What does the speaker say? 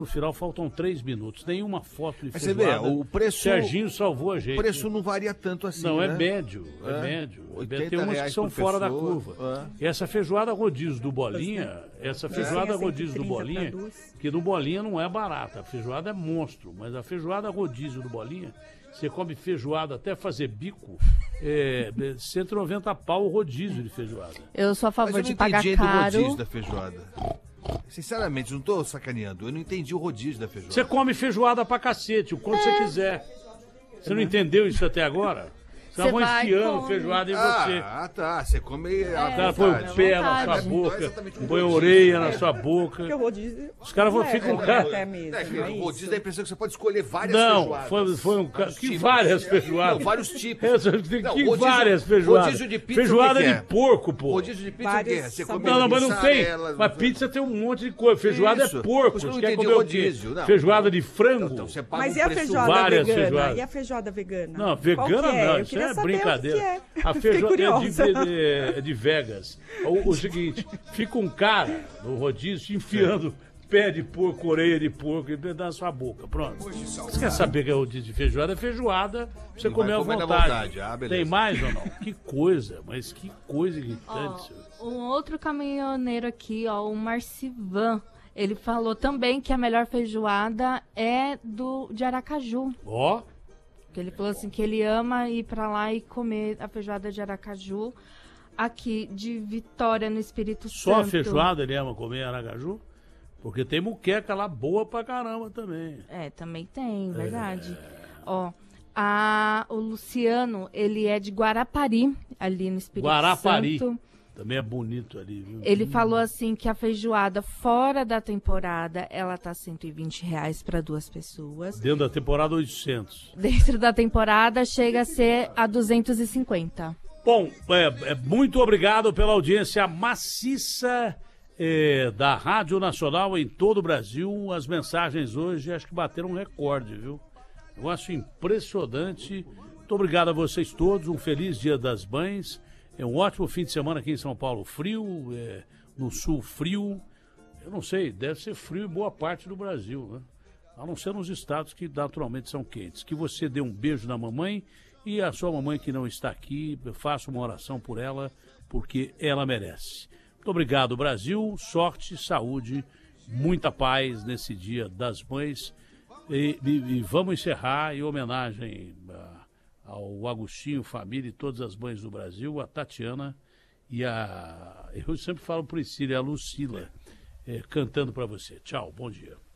No final faltam 3 minutos. Nenhuma foto de Mas você vê, feijoada. o preço... Serginho salvou a gente. O preço não varia tanto assim, Não, né? é médio. É médio. Tem umas que são por fora da pessoa. curva. E essa feijoada rodízio do Bolinha, que no Bolinha não é barata. A feijoada é monstro, mas a feijoada rodízio do Bolinha, você come feijoada até fazer bico, 190 pau o rodízio de feijoada. Eu sou a favor de pagar do caro. rodízio da feijoada. Sinceramente, não tô sacaneando. Eu não entendi o rodízio da feijoada. Você come feijoada pra cacete, o quanto você quiser. Você não entendeu isso até agora? Você vão enfiando feijoada em você. Ah, tá. Você come O cara põe o pé na sua boca, põe a orelha na sua boca. Os caras ficam... O rodízio dá a impressão que você pode escolher várias feijoadas. Não, foi um cara... Que várias feijoadas? Não, vários tipos. Que várias feijoadas? Rodízio de pizza, feijoada de porco, pô. Rodízio de pizza o quê? Você come Não, mas não tem. Mas pizza tem um monte de coisa. Feijoada é porco. Você quer comer o quê? Feijoada de frango? Mas e a feijoada vegana? E a feijoada vegana? Não, vegana não. Isso é brincadeira. A feijoada é de Vegas. O seguinte, fica um cara no rodízio enfiando pé de porco, orelha de porco dentro da sua boca. Pronto. Você quer saber que é rodízio de feijoada? É feijoada pra você comer à vontade. Tem mais ou não? Que coisa, mas que coisa irritante. Um outro caminhoneiro aqui, o Marcivan, ele falou também que a melhor feijoada é de Aracaju. Que ele falou assim que ele ama ir pra lá e comer a feijoada de Aracaju, aqui de Vitória, no Espírito Santo. Só a feijoada ele ama comer em Aracaju? Porque tem muqueca lá boa pra caramba também. Também tem, verdade. O Luciano, ele é de Guarapari, ali no Espírito Santo. Também é bonito ali, viu? Ele falou assim que a feijoada fora da temporada, ela tá R$120 para 2 pessoas. Dentro da temporada, 800. Dentro da temporada, chega a ser a 250. Bom, muito obrigado pela audiência maciça da Rádio Nacional em todo o Brasil. As mensagens hoje acho que bateram um recorde, viu? Eu acho impressionante. Muito obrigado a vocês todos. Um feliz Dia das Mães. É um ótimo fim de semana aqui em São Paulo, frio, no sul frio. Eu não sei, deve ser frio em boa parte do Brasil, né? A não ser nos estados que naturalmente são quentes. Que você dê um beijo na mamãe e a sua mamãe que não está aqui, faça uma oração por ela, porque ela merece. Muito obrigado, Brasil. Sorte, saúde, muita paz nesse Dia das Mães. E vamos encerrar em homenagem ao Agostinho, família e todas as mães do Brasil, a Tatiana e eu sempre falo Priscila, a Lucila, cantando para você. Tchau, bom dia.